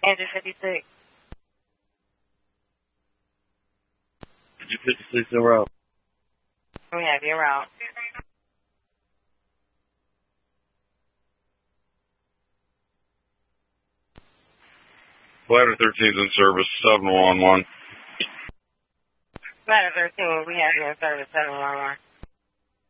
Andrew 56. Andrew 56 en route. We have you route. Ladder 13 is in service, 711. Ladder 13, we have you in service, 711.